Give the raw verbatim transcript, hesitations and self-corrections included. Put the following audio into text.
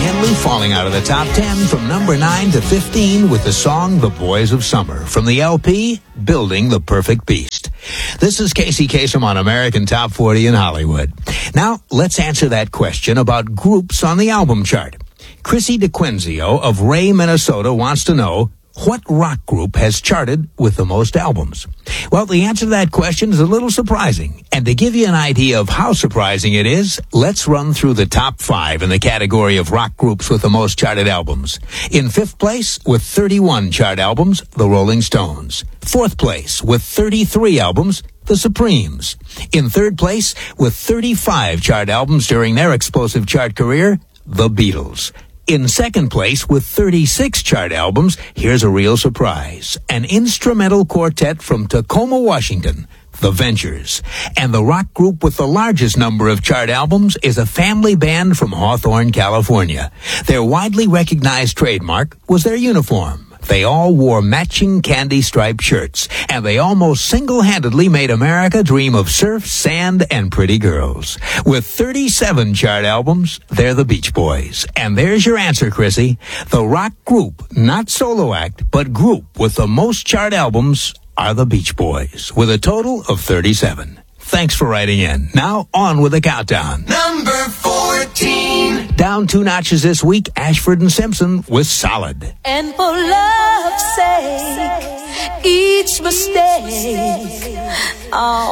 Henley falling out of the top ten from number nine to fifteen with the song The Boys of Summer from the L P Building the Perfect Beast. This is Casey Kasem on American Top forty in Hollywood. Now, let's answer that question about groups on the album chart. Chrissy DeQuinzio of Ray, Minnesota wants to know, what rock group has charted with the most albums? Well, the answer to that question is a little surprising. And to give you an idea of how surprising it is, let's run through the top five in the category of rock groups with the most charted albums. In fifth place, with thirty-one chart albums, the Rolling Stones. Fourth place, with thirty-three albums, the Supremes. In third place, with thirty-five chart albums during their explosive chart career, the Beatles. In second place, with thirty-six chart albums, here's a real surprise. An instrumental quartet from Tacoma, Washington, The Ventures. And the rock group with the largest number of chart albums is a family band from Hawthorne, California. Their widely recognized trademark was their uniform. They all wore matching candy-striped shirts, and they almost single-handedly made America dream of surf, sand, and pretty girls. With thirty-seven chart albums, they're the Beach Boys. And there's your answer, Chrissy. The rock group, not solo act, but group with the most chart albums are the Beach Boys, with a total of thirty-seven. Thanks for writing in. Now, on with the countdown. Number fourteen. Down two notches this week, Ashford and Simpson with Solid. And for love's sake, each mistake, oh.